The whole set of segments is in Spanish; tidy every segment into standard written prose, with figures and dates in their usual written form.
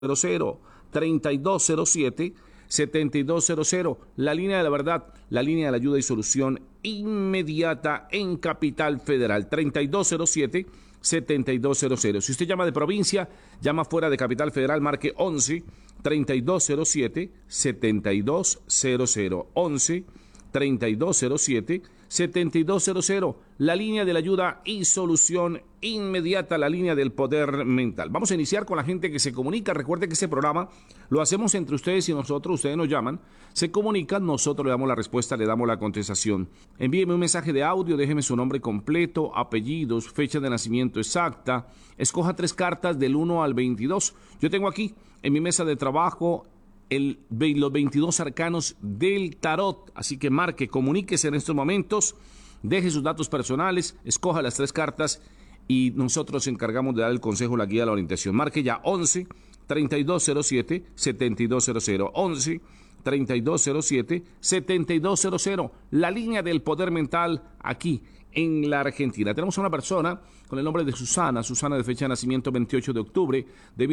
3207 la línea de la verdad, la línea de la ayuda y solución inmediata en Capital Federal. 3207 Si usted llama de provincia, llama fuera de Capital Federal, marque 11-3207-7200, la línea de la ayuda y solución inmediata, la línea del poder mental. Vamos a iniciar con la gente que se comunica. Recuerde que este programa lo hacemos entre ustedes y nosotros. Ustedes nos llaman, se comunican, nosotros le damos la respuesta, le damos la contestación. Envíeme un mensaje de audio, déjeme su nombre completo, apellidos, fecha de nacimiento exacta, escoja 3 cartas del 1 al 22. Yo tengo aquí en mi mesa de trabajo los 22 arcanos del tarot, así que marque, comuníquese en estos momentos, deje sus datos personales, escoja las 3 cartas y nosotros nos encargamos de dar el consejo, la guía, la orientación. Marque ya 11-3207-7200, 11-3207-7200, la línea del poder mental aquí en la Argentina. Tenemos a una persona con el nombre de Susana de fecha de nacimiento 28 de octubre de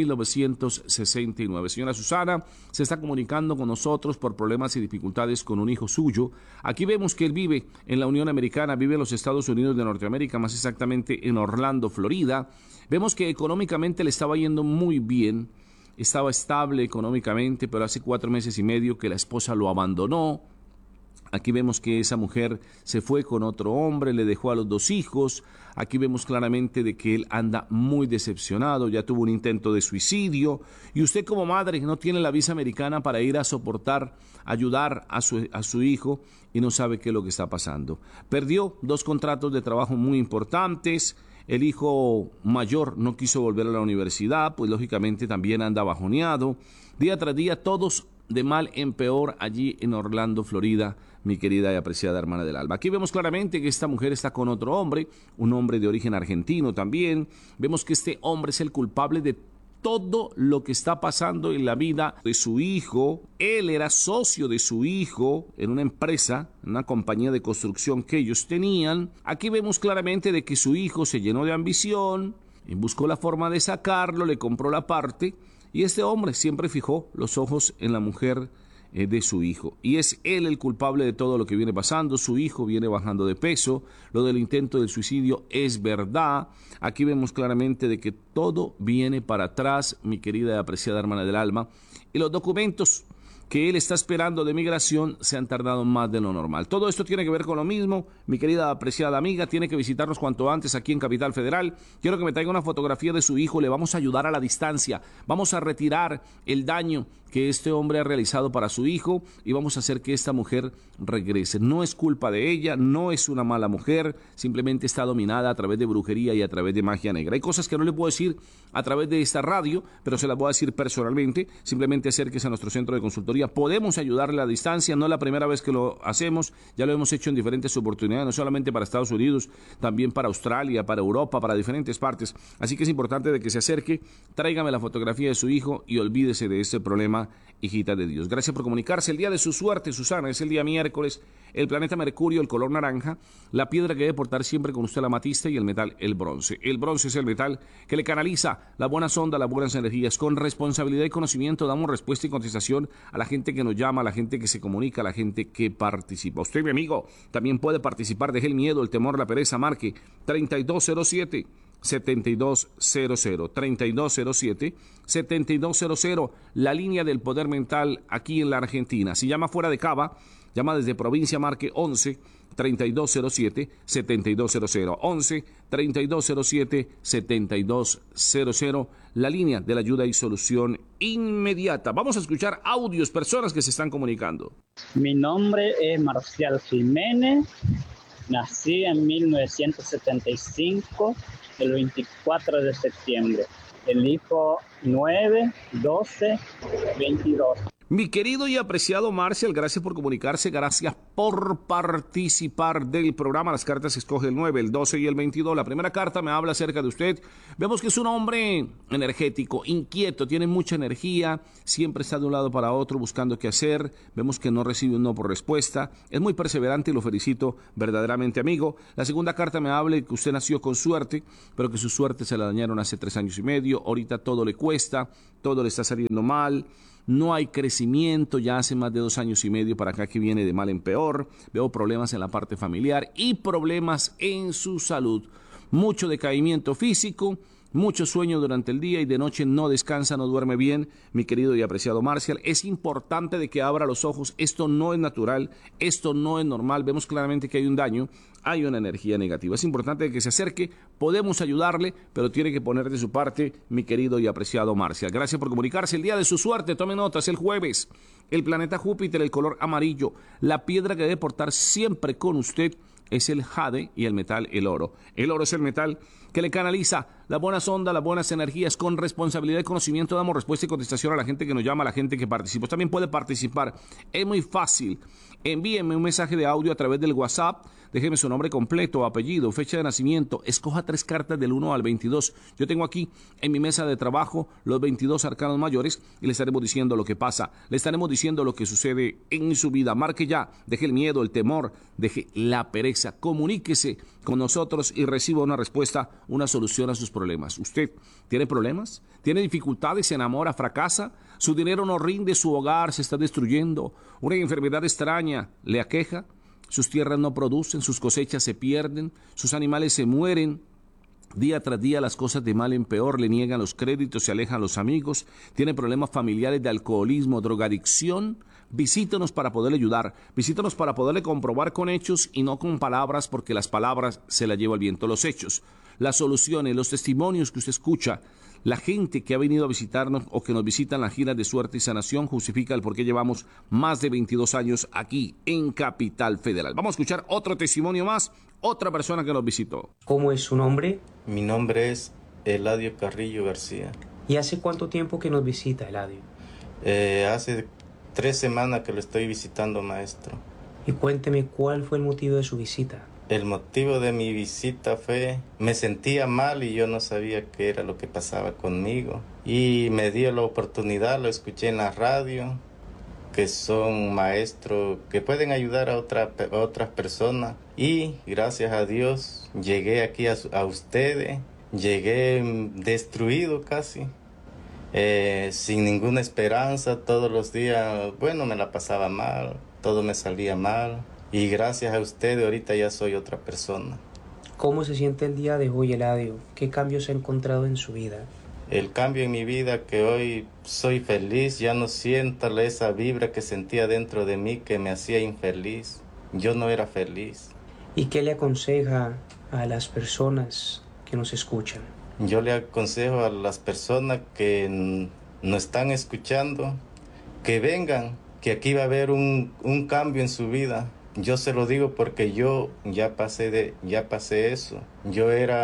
1969. Señora Susana, se está comunicando con nosotros por problemas y dificultades con un hijo suyo. Aquí vemos que él vive en la Unión Americana, vive en los Estados Unidos de Norteamérica, más exactamente en Orlando, Florida. Vemos que económicamente le estaba yendo muy bien, estaba estable económicamente, pero hace 4 meses y medio que la esposa lo abandonó. Aquí vemos que esa mujer se fue con otro hombre, le dejó a los 2 hijos. Aquí vemos claramente de que él anda muy decepcionado, ya tuvo un intento de suicidio. Y usted como madre no tiene la visa americana para ir a soportar, ayudar a su hijo y no sabe qué es lo que está pasando. Perdió 2 contratos de trabajo muy importantes. El hijo mayor no quiso volver a la universidad, pues lógicamente también anda bajoneado. Día tras día todos de mal en peor allí en Orlando, Florida, mi querida y apreciada hermana del alma. Aquí vemos claramente que esta mujer está con otro hombre, un hombre de origen argentino también. Vemos que este hombre es el culpable de todo lo que está pasando en la vida de su hijo. Él era socio de su hijo en una empresa, en una compañía de construcción que ellos tenían. Aquí vemos claramente de que su hijo se llenó de ambición y buscó la forma de sacarlo, le compró la parte. Y este hombre siempre fijó los ojos en la mujer de su hijo. Y es él el culpable de todo lo que viene pasando. Su hijo viene bajando de peso. Lo del intento del suicidio es verdad. Aquí vemos claramente de que todo viene para atrás, mi querida y apreciada hermana del alma. Y los documentos que él está esperando de migración se han tardado más de lo normal. Todo esto tiene que ver con lo mismo. Mi querida apreciada amiga, tiene que visitarnos cuanto antes aquí en Capital Federal. Quiero que me traiga una fotografía de su hijo. Le vamos a ayudar a la distancia. Vamos a retirar el daño que este hombre ha realizado para su hijo y vamos a hacer que esta mujer regrese. No es culpa de ella, no es una mala mujer, simplemente está dominada a través de brujería y a través de magia negra. Hay cosas que no le puedo decir a través de esta radio, pero se las voy a decir personalmente. Simplemente acérquese a nuestro centro de consultoría. Podemos ayudarle a la distancia, no es la primera vez que lo hacemos, ya lo hemos hecho en diferentes oportunidades, no solamente para Estados Unidos, también para Australia, para Europa, para diferentes partes. Así que es importante de que se acerque, tráigame la fotografía de su hijo y olvídese de este problema, hijita de Dios. Gracias por comunicarse. El día de su suerte, Susana, es el día miércoles. El planeta Mercurio, el color naranja. La piedra que debe portar siempre con usted, la amatista, y el metal, el bronce. El bronce es el metal que le canaliza las buenas ondas, las buenas energías. Con responsabilidad y conocimiento damos respuesta y contestación a la gente que nos llama, a la gente que se comunica, a la gente que participa. Usted, mi amigo, también puede participar. Deje el miedo, el temor, la pereza. Marque 3207-7200, la línea del poder mental aquí en la Argentina. Si llama fuera de Cava, llama desde provincia, marque 11-3207-7200, 11-3207-7200, la línea de la ayuda y solución inmediata. Vamos a escuchar audios, personas que se están comunicando. Mi nombre es Marcial Jiménez, nací en 1975, el 24 de septiembre. Elijo 9, 12, 22. Mi querido y apreciado Marcial, gracias por comunicarse, gracias por participar del programa. Las cartas se escoge el 9, el 12 y el 22. La primera carta me habla acerca de usted. Vemos que es un hombre energético, inquieto, tiene mucha energía, siempre está de un lado para otro buscando qué hacer. Vemos que no recibe un no por respuesta. Es muy perseverante y lo felicito verdaderamente, amigo. La segunda carta me habla de que usted nació con suerte, pero que su suerte se la dañaron hace 3 años y medio. Ahorita todo le cuesta, todo le está saliendo mal. No hay crecimiento, ya hace más de 2 años y medio para acá que viene de mal en peor. Veo problemas en la parte familiar y problemas en su salud. Mucho decaimiento físico, mucho sueño durante el día y de noche no descansa, no duerme bien, mi querido y apreciado Marcial. Es importante de que abra los ojos, esto no es natural, esto no es normal, vemos claramente que hay un daño, hay una energía negativa. Es importante que se acerque, podemos ayudarle, pero tiene que poner de su parte, mi querido y apreciado Marcial. Gracias por comunicarse. El día de su suerte, tome notas, el jueves, el planeta Júpiter, el color amarillo, la piedra que debe portar siempre con usted es el jade y el metal, el oro. El oro es el metal que le canaliza las buenas ondas, las buenas energías. Con responsabilidad y conocimiento damos respuesta y contestación a la gente que nos llama, a la gente que participa. Usted también puede participar, es muy fácil. Envíenme un mensaje de audio a través del WhatsApp, déjeme su nombre completo, apellido, fecha de nacimiento, escoja 3 cartas del 1 al 22. Yo tengo aquí en mi mesa de trabajo los 22 arcanos mayores y le estaremos diciendo lo que pasa, le estaremos diciendo lo que sucede en su vida. Marque ya, deje el miedo, el temor, deje la pereza, comuníquese con nosotros y reciba una respuesta, una solución a sus problemas. ¿Usted tiene problemas? ¿Tiene dificultades? ¿Se enamora? ¿Fracasa? ¿Su dinero no rinde? ¿Su hogar se está destruyendo? ¿Una enfermedad extraña le aqueja? ¿Sus tierras no producen? ¿Sus cosechas se pierden? ¿Sus animales se mueren? Día tras día las cosas de mal en peor, le niegan los créditos, se alejan los amigos, tiene problemas familiares de alcoholismo, drogadicción. Visítenos para poderle ayudar, visítenos para poderle comprobar con hechos y no con palabras, porque las palabras se las lleva el viento. Los hechos, las soluciones, los testimonios que usted escucha, la gente que ha venido a visitarnos o que nos visita en las giras de suerte y sanación justifica el por qué llevamos más de 22 años aquí en Capital Federal. Vamos a escuchar otro testimonio más, otra persona que nos visitó. ¿Cómo es su nombre? Mi nombre es Eladio Carrillo García. ¿Y hace cuánto tiempo que nos visita, Eladio? Hace 3 semanas que lo estoy visitando, maestro. Y cuénteme cuál fue el motivo de su visita. El motivo de mi visita fue, me sentía mal y yo no sabía qué era lo que pasaba conmigo. Y me dio la oportunidad, lo escuché en la radio, que son maestros que pueden ayudar a otras personas. Y gracias a Dios llegué aquí a ustedes, llegué destruido casi, sin ninguna esperanza. Todos los días, bueno, me la pasaba mal, todo me salía mal. Y gracias a ustedes ahorita ya soy otra persona. ¿Cómo se siente el día de hoy, Eladio? ¿Qué cambios ha encontrado en su vida? El cambio en mi vida, que hoy soy feliz, ya no siento esa vibra que sentía dentro de mí que me hacía infeliz. Yo no era feliz. ¿Y qué le aconseja a las personas que nos escuchan? Yo le aconsejo a las personas que nos están escuchando que vengan, que aquí va a haber un cambio en su vida. Yo se lo digo porque yo ya pasé eso. Yo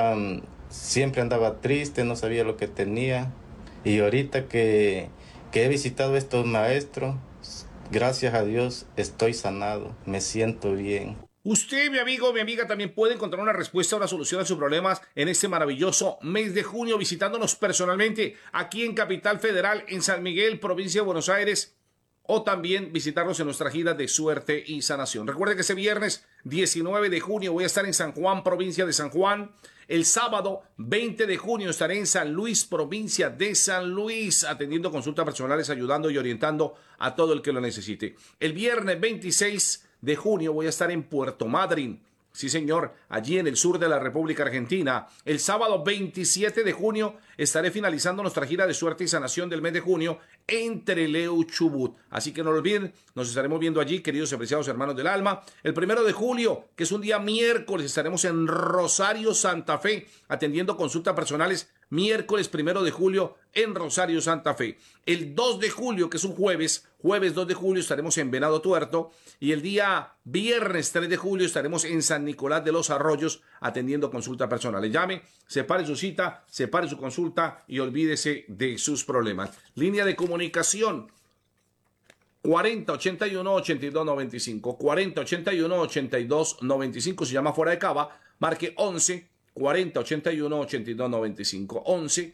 siempre andaba triste, no sabía lo que tenía. Y ahorita que he visitado a estos maestros, gracias a Dios estoy sanado, me siento bien. Usted, mi amigo, mi amiga, también puede encontrar una respuesta, una solución a sus problemas en este maravilloso mes de junio, visitándonos personalmente aquí en Capital Federal, en San Miguel, provincia de Buenos Aires, o también visitarnos en nuestra gira de suerte y sanación. Recuerde que ese viernes 19 de junio voy a estar en San Juan, provincia de San Juan. El sábado 20 de junio estaré en San Luis, provincia de San Luis, atendiendo consultas personales, ayudando y orientando a todo el que lo necesite. El viernes 26 de junio voy a estar en Puerto Madryn. Sí, señor, allí en el sur de la República Argentina. El sábado 27 de junio estaré finalizando nuestra gira de suerte y sanación del mes de junio en Trelew, Chubut. Así que no lo olviden, nos estaremos viendo allí, queridos y apreciados hermanos del alma. El 1 de julio, que es un día miércoles, estaremos en Rosario, Santa Fe, atendiendo consultas personales. Miércoles 1 de julio en Rosario, Santa Fe. El 2 de julio, que es un jueves 2 de julio, estaremos en Venado Tuerto. Y el día viernes 3 de julio estaremos en San Nicolás de los Arroyos atendiendo consultas personales. Llame, separe su cita, separe su consulta y olvídese de sus problemas. Línea de comunicación 4081-8295, 4081-8295, se llama fuera de Cava, marque 11 4081-8295, 11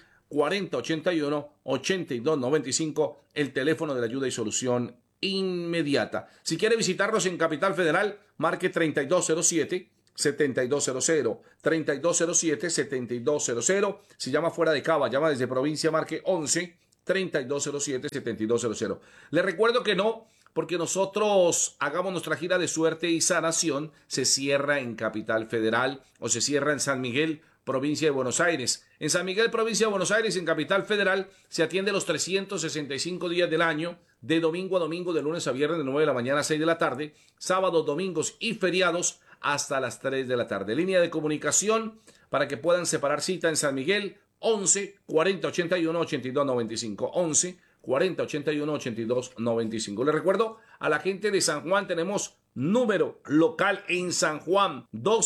4081-8295, el teléfono de la ayuda y solución inmediata. Si quiere visitarnos en Capital Federal, marque 3207-7200, 3207-7200. Si llama fuera de Cava, llama desde provincia, marque 11 3207-7200. Le recuerdo que no, porque nosotros hagamos nuestra gira de suerte y sanación, se cierra en Capital Federal o se cierra en San Miguel, provincia de Buenos Aires. En San Miguel, provincia de Buenos Aires, en Capital Federal, se atiende los 365 días del año, de domingo a domingo, de lunes a viernes, de 9 de la mañana a 6 de la tarde, sábados, domingos y feriados hasta las 3 de la tarde. Línea de comunicación para que puedan separar cita en San Miguel, 11 40 81 82 95, 11 40 81 82 95. Les recuerdo a la gente de San Juan, tenemos número local en San Juan,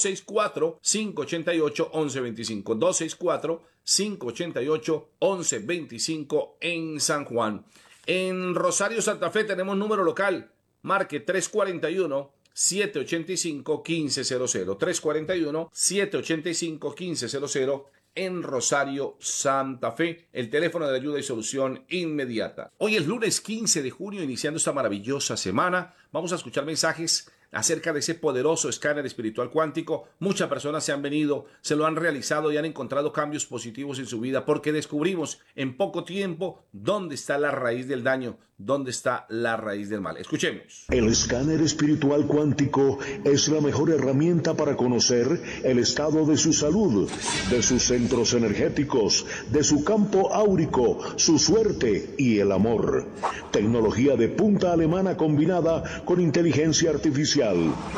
264-588-1125, 264-588-1125 en San Juan. En Rosario, Santa Fe, tenemos número local, marque 341-785-1500, 341-785-1500 en Rosario, Santa Fe, el teléfono de ayuda y solución inmediata. Hoy es lunes 15 de junio, iniciando esta maravillosa semana. Vamos a escuchar mensajes acerca de ese poderoso escáner espiritual cuántico. Muchas personas se han venido, se lo han realizado y han encontrado cambios positivos en su vida, porque descubrimos en poco tiempo dónde está la raíz del daño, dónde está la raíz del mal. Escuchemos. El escáner espiritual cuántico es la mejor herramienta para conocer el estado de su salud, de sus centros energéticos, de su campo áurico, su suerte y el amor. Tecnología de punta alemana combinada con inteligencia artificial.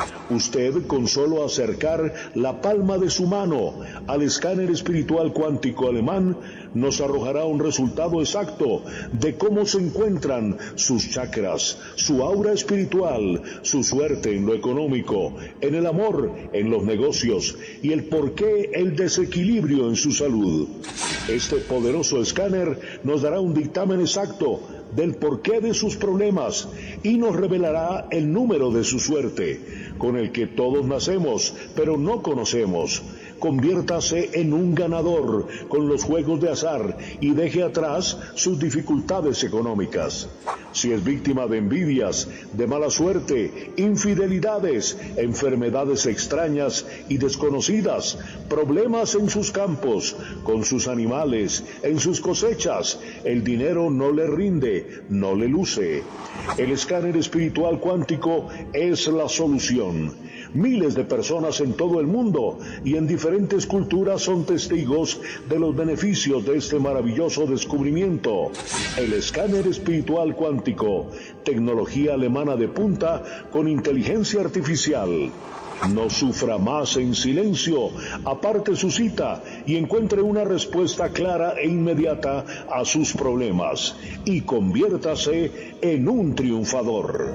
Usted, con solo acercar la palma de su mano al escáner espiritual cuántico alemán, nos arrojará un resultado exacto de cómo se encuentran sus chakras, su aura espiritual, su suerte en lo económico, en el amor, en los negocios y el porqué el desequilibrio en su salud. Este poderoso escáner nos dará un dictamen exacto del porqué de sus problemas y nos revelará el número de su suerte, con el que todos nacemos, pero no conocemos. Conviértase en un ganador con los juegos de azar y deje atrás sus dificultades económicas. Si es víctima de envidias, de mala suerte, infidelidades, enfermedades extrañas y desconocidas, problemas en sus campos, con sus animales, en sus cosechas, el dinero no le rinde, no le luce. El escáner espiritual cuántico es la solución. Miles de personas en todo el mundo y en diferentes culturas son testigos de los beneficios de este maravilloso descubrimiento. El escáner espiritual cuántico, tecnología alemana de punta con inteligencia artificial. No sufra más en silencio, aparte su cita y encuentre una respuesta clara e inmediata a sus problemas y conviértase en un triunfador.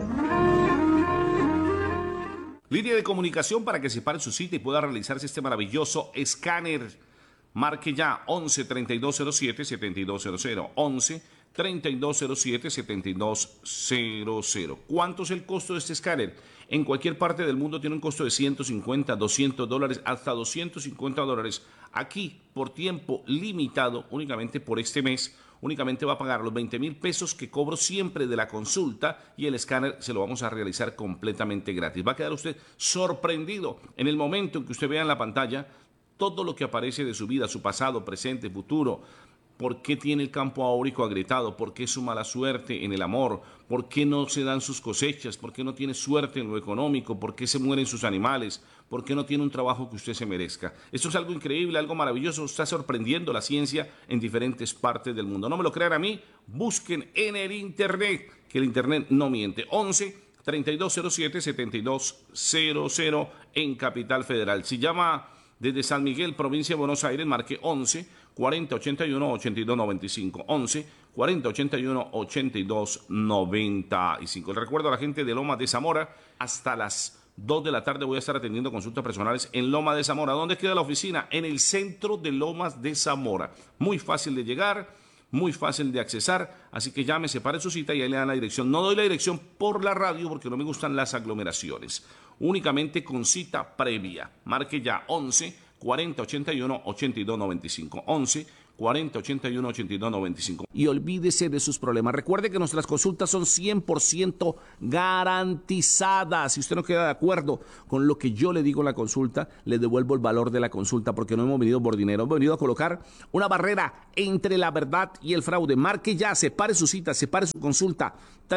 Línea de comunicación para que separe su cita y pueda realizarse este maravilloso escáner. Marque ya 11 3207 7200, 11 3207 7200. ¿Cuánto es el costo de este escáner? En cualquier parte del mundo tiene un costo de $150, $200, hasta $250. Aquí, por tiempo limitado, únicamente por este mes, únicamente va a pagar los 20,000 pesos que cobro siempre de la consulta, y el escáner se lo vamos a realizar completamente gratis. Va a quedar usted sorprendido en el momento en que usted vea en la pantalla todo lo que aparece de su vida, su pasado, presente, futuro. ¿Por qué tiene el campo áurico agrietado? ¿Por qué su mala suerte en el amor? ¿Por qué no se dan sus cosechas? ¿Por qué no tiene suerte en lo económico? ¿Por qué se mueren sus animales? ¿Por qué no tiene un trabajo que usted se merezca? Esto es algo increíble, algo maravilloso. Está sorprendiendo la ciencia en diferentes partes del mundo. No me lo crean a mí, busquen en el Internet, que el Internet no miente. 11 3207 7200 en Capital Federal. Si llama desde San Miguel, provincia de Buenos Aires, marque 11 40 81 82 95, 11 40 81 82 95. Le recuerdo a la gente de Lomas de Zamora, hasta las 2 de la tarde voy a estar atendiendo consultas personales en Lomas de Zamora. ¿Dónde queda la oficina? En el centro de Lomas de Zamora. Muy fácil de llegar. muy fácil de accesar, así que llame, separe su cita y ahí le dan la dirección. No doy la dirección por la radio porque no me gustan las aglomeraciones, únicamente con cita previa. Marque ya 11 40 81 82 95, 11 40 81 82 95 y olvídese de sus problemas. Recuerde que nuestras consultas son 100% garantizadas. Si usted no queda de acuerdo con lo que yo le digo en la consulta, le devuelvo el valor de la consulta, porque no hemos venido por dinero, hemos venido a colocar una barrera entre la verdad y el fraude. Marque ya, separe su cita, separe su consulta,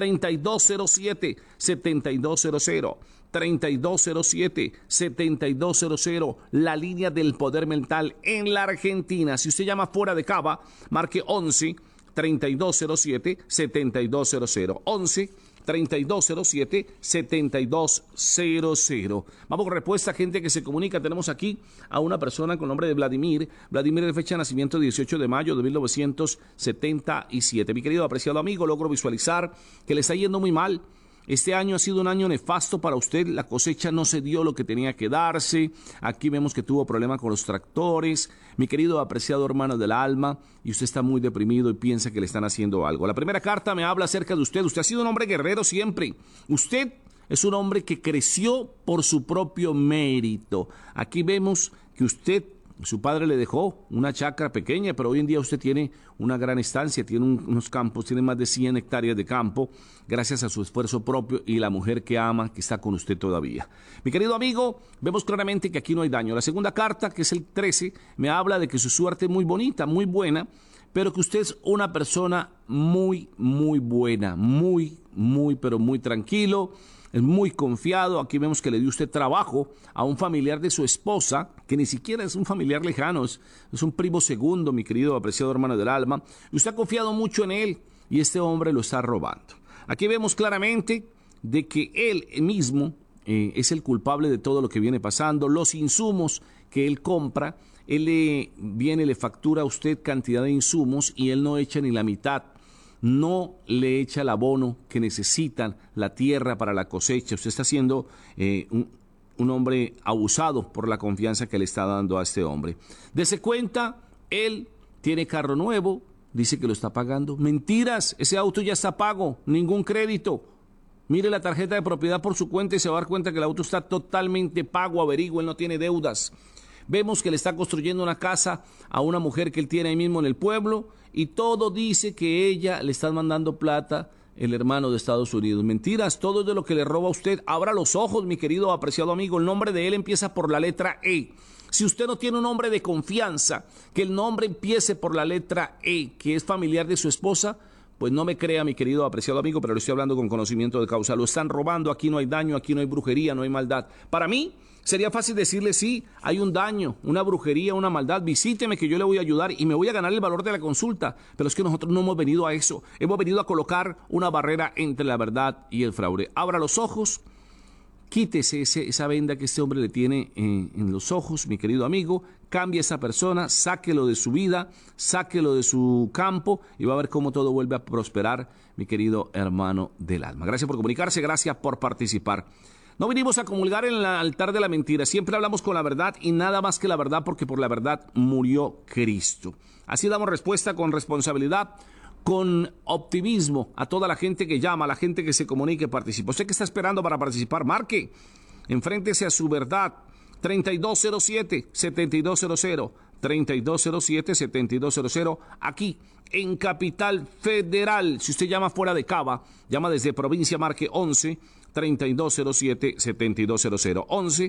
3207-7200, 3207-7200, la línea del poder mental en la Argentina. Si usted llama fuera de Cava, marque 11 3207 7200, 11 3207 7200. Vamos con respuesta, gente que se comunica. Tenemos aquí a una persona con nombre de Vladimir. Vladimir, de fecha de nacimiento 18 de mayo de 1977. Mi querido apreciado amigo, logro visualizar que le está yendo muy mal. Este año ha sido un año nefasto para usted, la cosecha no se dio lo que tenía que darse, aquí vemos que tuvo problemas con los tractores, mi querido apreciado hermano del alma, y usted está muy deprimido y piensa que le están haciendo algo. La primera carta me habla acerca de usted ha sido un hombre guerrero siempre, usted es un hombre que creció por su propio mérito. Aquí vemos que usted, su padre le dejó una chacra pequeña, pero hoy en día usted tiene una gran estancia, tiene unos campos, tiene más de 100 hectáreas de campo, gracias a su esfuerzo propio y la mujer que ama, que está con usted todavía. Mi querido amigo, vemos claramente que aquí no hay daño. La segunda carta, que es el 13, me habla de que su suerte es muy bonita, muy buena, pero que usted es una persona muy, muy buena, pero muy tranquilo, es muy confiado. Aquí vemos que le dio usted trabajo a un familiar de su esposa, que ni siquiera es un familiar lejano, es un primo segundo, mi querido apreciado hermano del alma. Y usted ha confiado mucho en él y este hombre lo está robando. Aquí vemos claramente de que él mismo es el culpable de todo lo que viene pasando. Los insumos que él compra, él le factura a usted cantidad de insumos y él no echa ni la mitad. No le echa el abono que necesitan, la tierra para la cosecha. Usted está siendo un hombre abusado por la confianza que le está dando a este hombre. Dese cuenta, él tiene carro nuevo, dice que lo está pagando. Mentiras, ese auto ya está pago, ningún crédito. Mire la tarjeta de propiedad por su cuenta y se va a dar cuenta que el auto está totalmente pago, averigüe, él no tiene deudas. Vemos que le está construyendo una casa a una mujer que él tiene ahí mismo en el pueblo y todo dice que ella le está mandando plata, el hermano de Estados Unidos. Mentiras, todo es de lo que le roba a usted. Abra los ojos, mi querido apreciado amigo, el nombre de él empieza por la letra E. Si usted no tiene un hombre de confianza, que el nombre empiece por la letra E, que es familiar de su esposa, pues no me crea, mi querido apreciado amigo, pero le estoy hablando con conocimiento de causa. Lo están robando, aquí no hay daño, aquí no hay brujería, no hay maldad. Para mí sería fácil decirle, sí, hay un daño, una brujería, una maldad, visíteme que yo le voy a ayudar y me voy a ganar el valor de la consulta. Pero es que nosotros no hemos venido a eso, hemos venido a colocar una barrera entre la verdad y el fraude. Abra los ojos, quítese esa venda que este hombre le tiene en los ojos, mi querido amigo, cambie a esa persona, sáquelo de su vida, sáquelo de su campo y va a ver cómo todo vuelve a prosperar, mi querido hermano del alma. Gracias por comunicarse, gracias por participar. No vinimos a comulgar en el altar de la mentira, siempre hablamos con la verdad y nada más que la verdad, porque por la verdad murió Cristo. Así damos respuesta con responsabilidad, con optimismo a toda la gente que llama, a la gente que se comunica y participa. Usted que está esperando para participar, marque, enfréntese a su verdad, 3207-7200, 3207-7200, aquí en Capital Federal. Si usted llama fuera de Cava, llama desde provincia, marque 11-3207-7200,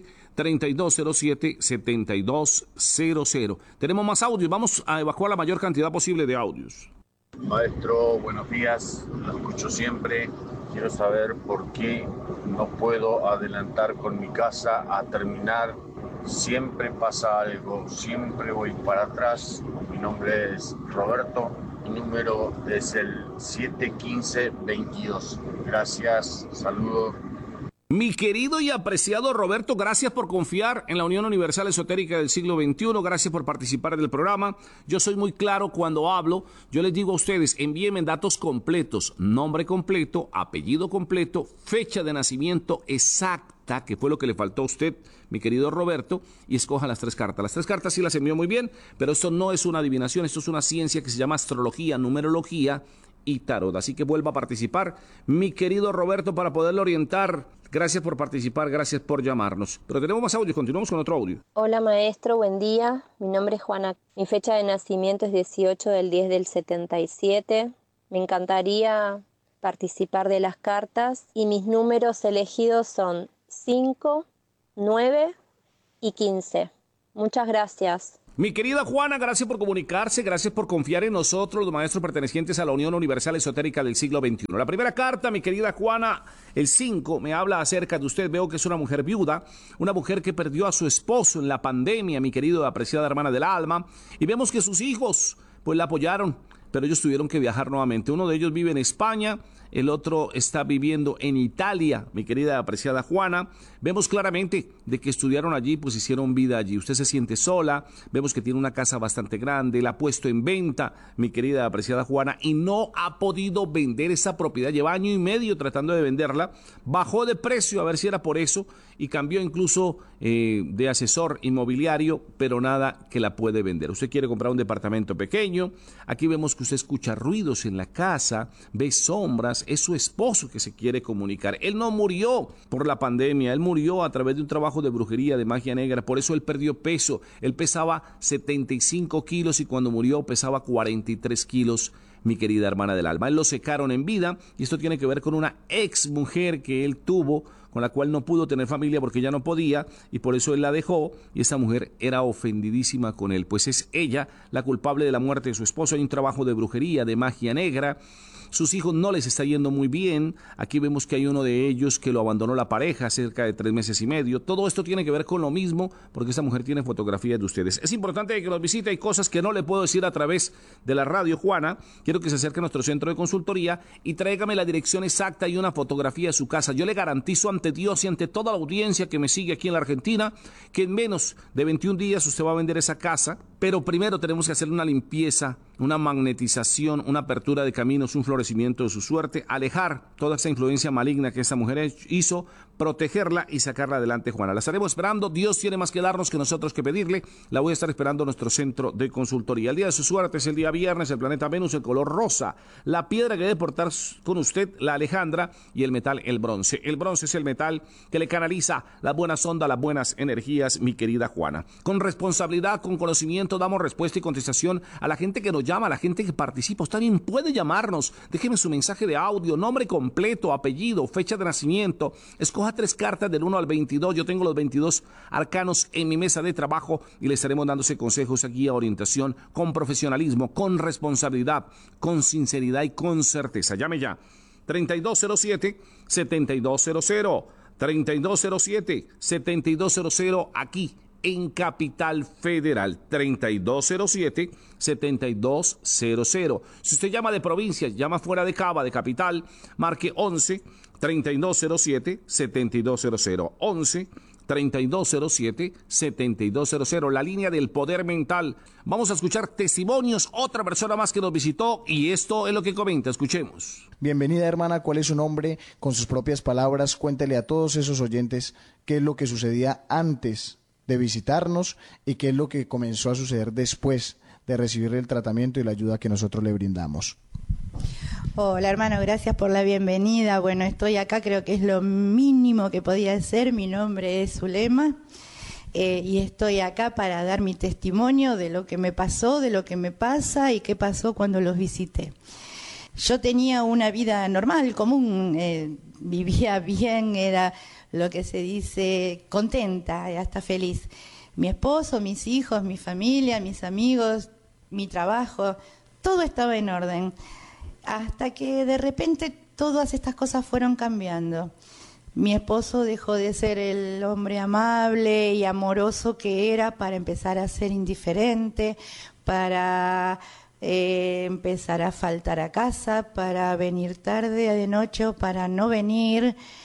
11-3207-7200. Tenemos más audios, vamos a evacuar la mayor cantidad posible de audios. Maestro, buenos días, lo escucho siempre. Quiero saber por qué no puedo adelantar con mi casa a terminar. Siempre pasa algo, siempre voy para atrás. Mi nombre es Roberto, mi número es el 71522. Gracias, saludos. Mi querido y apreciado Roberto, gracias por confiar en la Unión Universal Esotérica del siglo XXI, gracias por participar en el programa. Yo soy muy claro cuando hablo, yo les digo a ustedes, envíenme datos completos, nombre completo, apellido completo, fecha de nacimiento exacta, que fue lo que le faltó a usted, mi querido Roberto, y escoja las 3 cartas. Las 3 cartas sí las envió muy bien, pero esto no es una adivinación, esto es una ciencia que se llama astrología, numerología y tarot. Así que vuelva a participar, mi querido Roberto, para poderlo orientar. Gracias por participar, gracias por llamarnos. Pero tenemos más audio, continuamos con otro audio. Hola maestro, buen día. Mi nombre es Juana. Mi fecha de nacimiento es 18 del 10 del 77. Me encantaría participar de las cartas y mis números elegidos son 5, 9 y 15. Muchas gracias. Mi querida Juana, gracias por comunicarse, gracias por confiar en nosotros, los maestros pertenecientes a la Unión Universal Esotérica del siglo XXI. La primera carta, mi querida Juana, el 5, me habla acerca de usted. Veo que es una mujer viuda, una mujer que perdió a su esposo en la pandemia, mi querido y apreciada hermana del alma, y vemos que sus hijos, pues la apoyaron, pero ellos tuvieron que viajar nuevamente. Uno de ellos vive en España, el otro está viviendo en Italia, mi querida y apreciada Juana. Vemos claramente de que estudiaron allí, pues hicieron vida allí. Usted se siente sola, vemos que tiene una casa bastante grande, la ha puesto en venta, mi querida y apreciada Juana, y no ha podido vender esa propiedad. Lleva año y medio tratando de venderla, bajó de precio a ver si era por eso, y cambió incluso de asesor inmobiliario, pero nada que la puede vender. Usted quiere comprar un departamento pequeño, aquí vemos que usted escucha ruidos en la casa, ve sombras, es su esposo que se quiere comunicar. Él no murió por la pandemia, él murió a través de un trabajo de brujería, de magia negra, por eso él perdió peso. Él pesaba 75 kilos y cuando murió pesaba 43 kilos, mi querida hermana del alma. Él lo secaron en vida y esto tiene que ver con una ex mujer que él tuvo, con la cual no pudo tener familia porque ya no podía y por eso él la dejó, y esa mujer era ofendidísima con él, pues es ella la culpable de la muerte de su esposo. Hay un trabajo de brujería, de magia negra. Sus hijos no les está yendo muy bien. Aquí vemos que hay uno de ellos que lo abandonó la pareja cerca de 3 meses y medio. Todo esto tiene que ver con lo mismo porque esta mujer tiene fotografías de ustedes. Es importante que los visite. Hay cosas que no le puedo decir a través de la radio, Juana. Quiero que se acerque a nuestro centro de consultoría y tráigame la dirección exacta y una fotografía de su casa. Yo le garantizo ante Dios y ante toda la audiencia que me sigue aquí en la Argentina que en menos de 21 días usted va a vender esa casa. Pero primero tenemos que hacer una limpieza, una magnetización, una apertura de caminos, un florecimiento de su suerte, alejar toda esa influencia maligna que esta mujer hizo, protegerla y sacarla adelante, Juana. La estaremos esperando. Dios tiene más que darnos que nosotros que pedirle. La voy a estar esperando en nuestro centro de consultoría. El día de su suerte es el día viernes, el planeta Venus, el color rosa, la piedra que debe portar con usted, la Alejandra, y el metal, el bronce. El bronce es el metal que le canaliza las buenas ondas, las buenas energías, mi querida Juana. Con responsabilidad, con conocimiento, damos respuesta y contestación a la gente que nos llama, a la gente que participa. Usted también puede llamarnos. Déjeme su mensaje de audio, nombre completo, apellido, fecha de nacimiento. Escoja 3 cartas del 1 al 22. Yo tengo los 22 arcanos en mi mesa de trabajo y le estaremos dándose consejos, guía, orientación, con profesionalismo, con responsabilidad, con sinceridad y con certeza. Llame ya. 3207-7200. 3207-7200 aquí en Capital Federal. 3207-7200. Si usted llama de provincia, llama fuera de Cava, de capital, marque 11-3207-7200. 11-3207-7200, la línea del poder mental. Vamos a escuchar testimonios, otra persona más que nos visitó y esto es lo que comenta. Escuchemos. Bienvenida, hermana. ¿Cuál es su nombre? Con sus propias palabras, cuéntele a todos esos oyentes qué es lo que sucedía antes de visitarnos y qué es lo que comenzó a suceder después de recibir el tratamiento y la ayuda que nosotros le brindamos. Hola, hermano, gracias por la bienvenida. Bueno, estoy acá, creo que es lo mínimo que podía hacer. Mi nombre es Zulema y estoy acá para dar mi testimonio de lo que me pasó, de lo que me pasa y qué pasó cuando los visité. Yo tenía una vida normal, común, vivía bien, era lo que se dice contenta, hasta feliz. Mi esposo, mis hijos, mi familia, mis amigos, mi trabajo, todo estaba en orden. Hasta que de repente todas estas cosas fueron cambiando. Mi esposo dejó de ser el hombre amable y amoroso que era para empezar a ser indiferente, para empezar a faltar a casa, para venir tarde de noche o para no venir.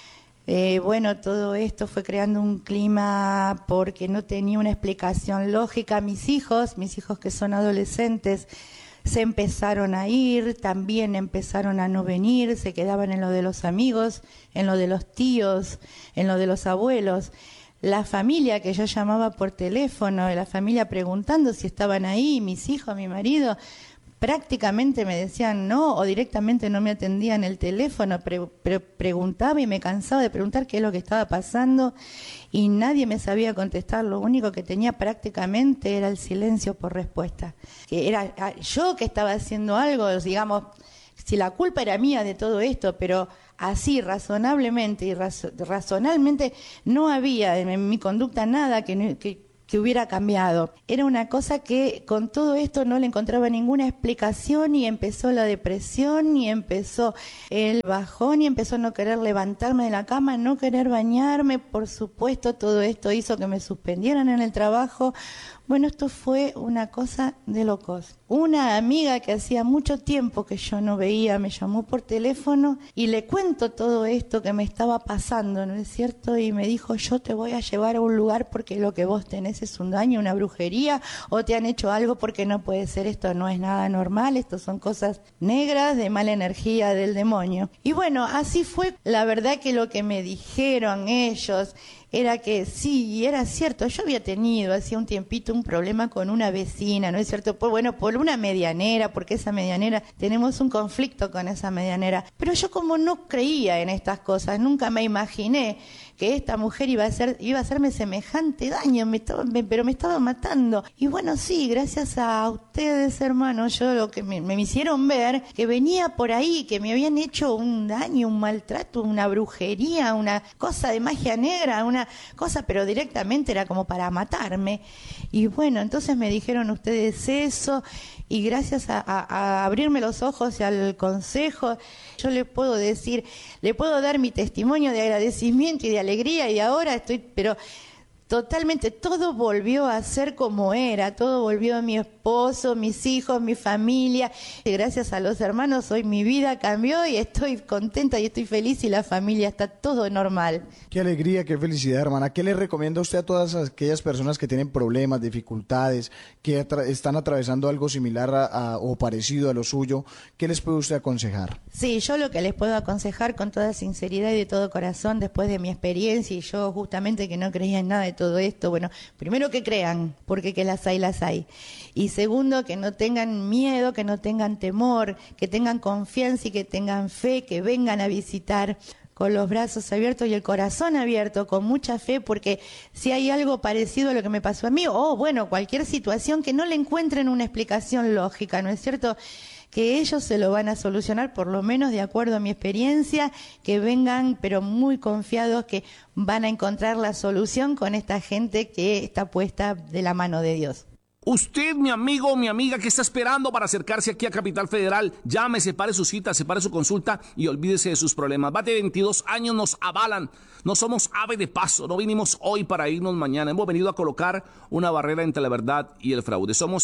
Bueno, todo esto fue creando un clima porque no tenía una explicación lógica. Mis hijos que son adolescentes, se empezaron a ir, también empezaron a no venir, se quedaban en lo de los amigos, en lo de los tíos, en lo de los abuelos. La familia que yo llamaba por teléfono, la familia preguntando si estaban ahí, mis hijos, mi marido, prácticamente me decían no, o directamente no me atendían el teléfono, preguntaba y me cansaba de preguntar qué es lo que estaba pasando y nadie me sabía contestar. Lo único que tenía prácticamente era el silencio por respuesta. Que era yo que estaba haciendo algo, digamos, si la culpa era mía de todo esto, pero así razonablemente y razonalmente no había en mi conducta nada que hubiera cambiado. Era una cosa que con todo esto no le encontraba ninguna explicación y empezó la depresión y empezó el bajón y empezó a no querer levantarme de la cama, no querer bañarme. Por supuesto, todo esto hizo que me suspendieran en el trabajo. Bueno, esto fue una cosa de locos. Una amiga que hacía mucho tiempo que yo no veía me llamó por teléfono y le cuento todo esto que me estaba pasando, ¿no es cierto? Y me dijo, yo te voy a llevar a un lugar porque lo que vos tenés es un daño, una brujería, o te han hecho algo porque no puede ser, esto no es nada normal, esto son cosas negras de mala energía del demonio. Y bueno, así fue. La verdad que lo que me dijeron ellos era que sí, era cierto, yo había tenido hacía un tiempito un problema con una vecina, ¿no es cierto? Por una medianera, porque esa medianera, tenemos un conflicto con esa medianera, pero yo como no creía en estas cosas, nunca me imaginé que esta mujer iba a hacerme semejante daño, pero me estaba matando. Y bueno, sí, gracias a ustedes, hermanos, yo lo que me hicieron ver, que venía por ahí, que me habían hecho un daño, un maltrato, una brujería, una cosa de magia negra, una cosa, pero directamente era como para matarme. Y bueno, entonces me dijeron ustedes eso, y gracias a abrirme los ojos y al consejo, yo le puedo decir, le puedo dar mi testimonio de agradecimiento y de alegría, y ahora estoy, pero totalmente, todo volvió a ser como era, todo volvió a mi esposo, mis hijos, mi familia. Y gracias a los hermanos hoy mi vida cambió y estoy contenta y estoy feliz y la familia está todo normal. Qué alegría, qué felicidad, hermana. ¿Qué le recomienda usted a todas aquellas personas que tienen problemas, dificultades, que están atravesando algo similar o parecido a lo suyo? ¿Qué les puede usted aconsejar? Sí, yo lo que les puedo aconsejar con toda sinceridad y de todo corazón, después de mi experiencia, y yo justamente que no creía en nada de todo esto, bueno, primero que crean, porque que las hay. Y segundo, que no tengan miedo, que no tengan temor, que tengan confianza y que tengan fe, que vengan a visitar con los brazos abiertos y el corazón abierto, con mucha fe, porque si hay algo parecido a lo que me pasó a mí, o bueno, cualquier situación que no le encuentren una explicación lógica, ¿no es cierto?, que ellos se lo van a solucionar, por lo menos de acuerdo a mi experiencia, que vengan pero muy confiados que van a encontrar la solución con esta gente que está puesta de la mano de Dios. Usted, mi amigo o mi amiga que está esperando para acercarse aquí a Capital Federal, llame, separe su cita, separe su consulta y olvídese de sus problemas. Más de 22 años nos avalan, no somos ave de paso, no vinimos hoy para irnos mañana. Hemos venido a colocar una barrera entre la verdad y el fraude. Somos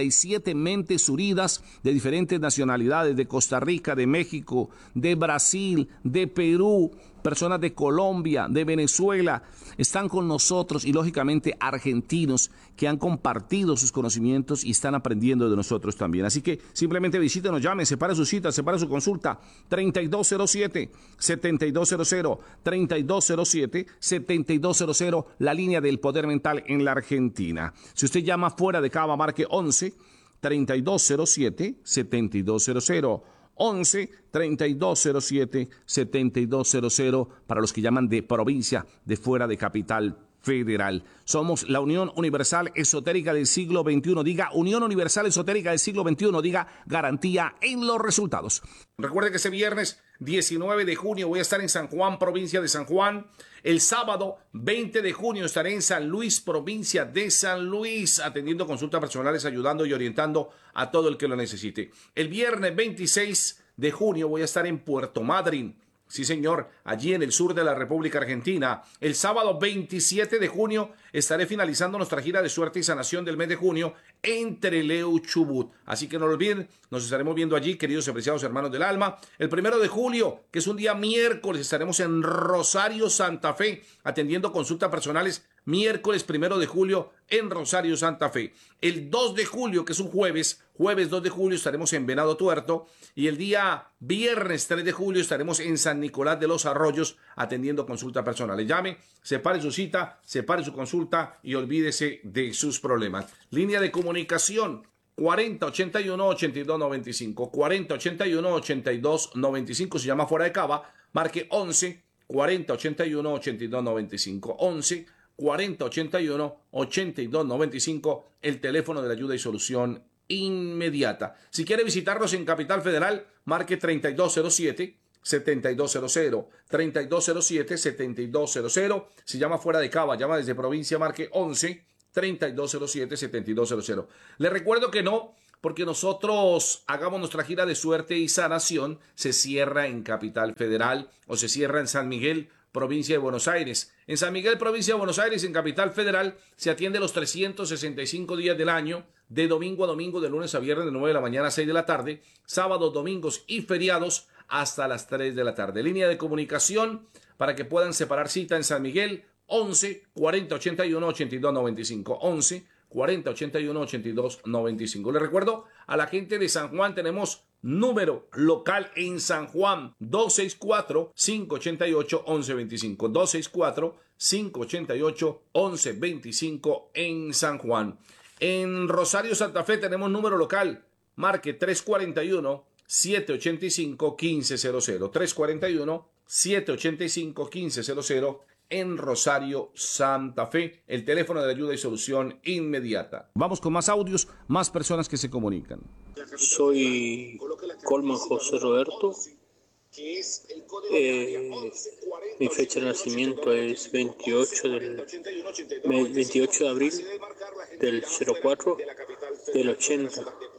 77 mentes unidas de diferentes nacionalidades, de Costa Rica, de México, de Brasil, de Perú, personas de Colombia, de Venezuela, están con nosotros y lógicamente argentinos que han compartido sus conocimientos y están aprendiendo de nosotros también. Así que simplemente visítenos, llame, separe su cita, separe su consulta, 3207-7200, 3207-7200, la línea del poder mental en la Argentina. Si usted llama fuera de Cava, marque 11-3207-7200. 11-3207-7200 para los que llaman de provincia, de fuera de Capital Federal. Somos la Unión Universal Esotérica del siglo XXI. Diga Unión Universal Esotérica del siglo XXI. Diga garantía en los resultados. Recuerde que ese viernes 19 de junio voy a estar en San Juan, provincia de San Juan. El sábado 20 de junio estaré en San Luis, provincia de San Luis, atendiendo consultas personales, ayudando y orientando a todo el que lo necesite. El viernes 26 de junio voy a estar en Puerto Madryn. Sí, señor, allí en el sur de la República Argentina. El sábado 27 de junio estaré finalizando nuestra gira de suerte y sanación del mes de junio en Trelew, Chubut. Así que no lo olviden, nos estaremos viendo allí, queridos y apreciados hermanos del alma. El 1 de julio, que es un día miércoles, estaremos en Rosario, Santa Fe, atendiendo consultas personales. Miércoles 1 de julio en Rosario, Santa Fe. El 2 de julio, que es un jueves 2 de julio, estaremos en Venado Tuerto. Y el día viernes 3 de julio estaremos en San Nicolás de los Arroyos atendiendo consultas personales. Llame, separe su cita, separe su consulta y olvídese de sus problemas. Línea de comunicación 4081-8295. 4081-8295. Se llama fuera de Cava. Marque 11 4081-8295. 11 4081-8295, el teléfono de la ayuda y solución inmediata. Si quiere visitarnos en Capital Federal, marque 3207-7200, 3207-7200. Si llama fuera de Cava, llama desde provincia, marque 11 3207-7200. Le recuerdo que no, porque nosotros hagamos nuestra gira de suerte y sanación, se cierra en Capital Federal o se cierra en San Miguel, provincia de Buenos Aires. En San Miguel, provincia de Buenos Aires, en Capital Federal, se atiende los 365 días del año, de domingo a domingo, de lunes a viernes, de 9 de la mañana a 6 de la tarde, sábados, domingos y feriados hasta las 3 de la tarde. Línea de comunicación para que puedan separar cita en San Miguel, 11 40 81 82 95, 11 40 81 82 95. Les recuerdo a la gente de San Juan, tenemos número local en San Juan, 264-588-1125, 264-588-1125 en San Juan. En Rosario, Santa Fe tenemos número local, marque 341-785-1500, 341-785-1500 en Rosario, Santa Fe, el teléfono de ayuda y solución inmediata. Vamos con más audios, más personas que se comunican. Soy Colman José Roberto. Mi fecha de nacimiento es 28 de abril del 04 del 80.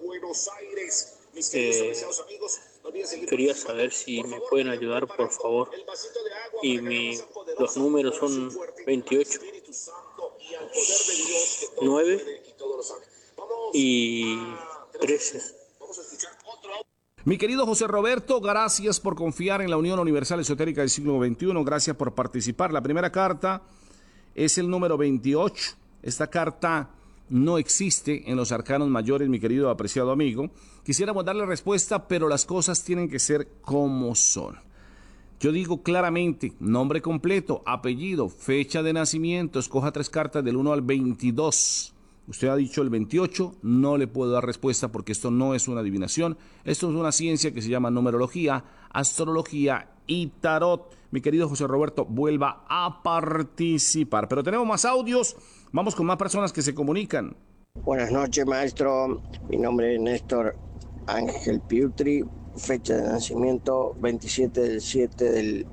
Quería saber si me pueden ayudar, por favor. Y los números son 28, 9 y 13. Mi querido José Roberto, gracias por confiar en la Unión Universal Esotérica del siglo XXI. Gracias por participar. La primera carta es el número 28. Esta carta no existe en los arcanos mayores, mi querido apreciado amigo. Quisiéramos darle respuesta, pero las cosas tienen que ser como son. Yo digo claramente, nombre completo, apellido, fecha de nacimiento, escoja 3 cartas del 1 al 22. Usted ha dicho el 28, no le puedo dar respuesta porque esto no es una adivinación. Esto es una ciencia que se llama numerología, astrología y tarot. Mi querido José Roberto, vuelva a participar. Pero tenemos más audios, vamos con más personas que se comunican. Buenas noches, maestro. Mi nombre es Néstor Ángel Piutri. Fecha de nacimiento 27 del 7 del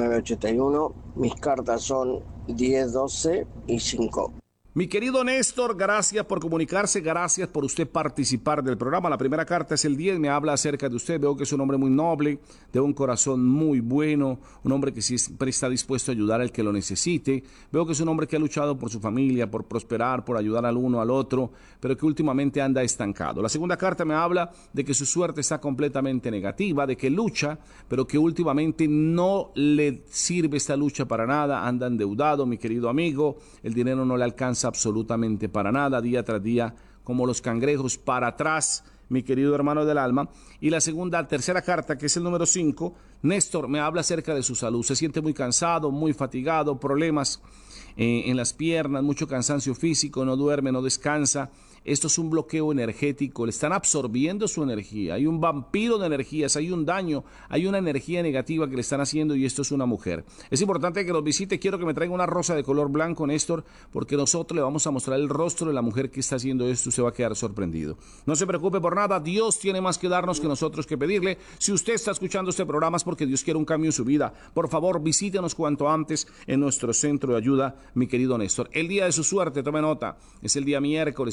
1981. Mis cartas son 10, 12 y 5. Mi querido Néstor, gracias por comunicarse, gracias por usted participar del programa. La primera carta es el 10, me habla acerca de usted. Veo que es un hombre muy noble, de un corazón muy bueno, un hombre que siempre está dispuesto a ayudar al que lo necesite. Veo que es un hombre que ha luchado por su familia, por prosperar, por ayudar al uno al otro, pero que últimamente anda estancado. La segunda carta me habla de que su suerte está completamente negativa, de que lucha, pero que últimamente no le sirve esta lucha para nada. Anda endeudado, mi querido amigo, el dinero no le alcanza absolutamente para nada, día tras día, como los cangrejos para atrás, mi querido hermano del alma. Y la tercera carta, que es el número 5, Néstor me habla acerca de su salud. Se siente muy cansado, muy fatigado, problemas en las piernas, mucho cansancio físico, no duerme, no descansa. Esto es un bloqueo energético, le están absorbiendo su energía, hay un vampiro de energías, hay un daño, hay una energía negativa que le están haciendo y esto es una mujer. Es importante que los visite, quiero que me traiga una rosa de color blanco, Néstor, porque nosotros le vamos a mostrar el rostro de la mujer que está haciendo esto, usted va a quedar sorprendido. No se preocupe por nada, Dios tiene más que darnos que nosotros que pedirle. Si usted está escuchando este programa es porque Dios quiere un cambio en su vida. Por favor, visítenos cuanto antes en nuestro centro de ayuda, mi querido Néstor. El día de su suerte, tome nota, es el día miércoles, el planeta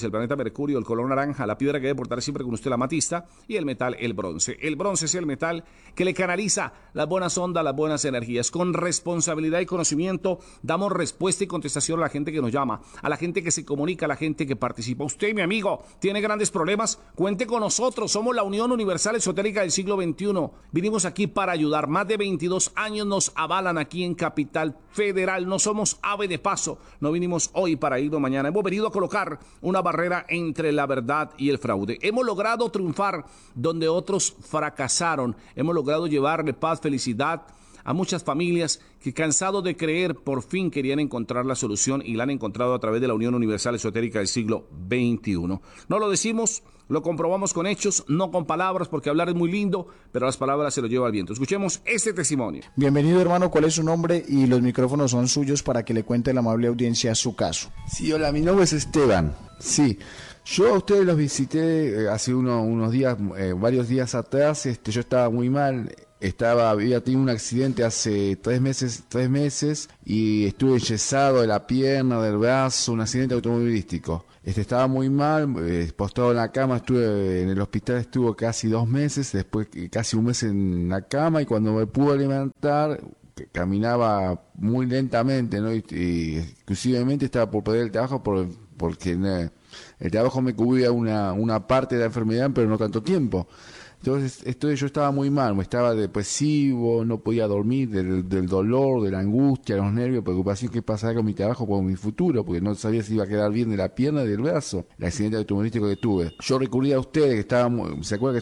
mercurio, el color naranja, la piedra que debe portar siempre con usted, la amatista, y el metal, el bronce. El bronce es el metal que le canaliza las buenas ondas, las buenas energías. Con responsabilidad y conocimiento damos respuesta y contestación a la gente que nos llama, a la gente que se comunica, a la gente que participa. Usted, mi amigo, tiene grandes problemas, cuente con nosotros. Somos la Unión Universal Esotérica del siglo XXI. Vinimos aquí para ayudar. Más de 22 años nos avalan aquí en Capital Federal. No somos ave de paso. No vinimos hoy para irnos mañana. Hemos venido a colocar una barrera entre la verdad y el fraude. Hemos logrado triunfar donde otros fracasaron. Hemos logrado llevarle paz, felicidad a muchas familias que, cansados de creer, por fin querían encontrar la solución y la han encontrado a través de la Unión Universal Esotérica del siglo XXI. No lo decimos, lo comprobamos con hechos, no con palabras, porque hablar es muy lindo, pero las palabras se lo lleva el viento. Escuchemos este testimonio. Bienvenido, hermano. ¿Cuál es su nombre? Y los micrófonos son suyos para que le cuente a la amable audiencia su caso. Sí, hola, mi nombre es Esteban. Sí, yo a ustedes los visité hace unos días, varios días atrás. Yo estaba muy mal. Había tenido un accidente hace 3 meses y estuve enyesado de la pierna, del brazo, un accidente automovilístico. Estaba muy mal, postrado en la cama, estuve en el hospital, estuve casi 2 meses, después casi un mes en la cama, y cuando me pude levantar caminaba muy lentamente, ¿no? Y exclusivamente estaba por perder el trabajo porque el trabajo me cubría una parte de la enfermedad, pero no tanto tiempo. Entonces yo estaba muy mal, estaba depresivo, no podía dormir del dolor, de la angustia, los nervios, preocupación qué pasaba con mi trabajo, con mi futuro, porque no sabía si iba a quedar bien de la pierna y del brazo, el accidente automovilístico que tuve. Yo recurrí a ustedes, que ¿se acuerdan que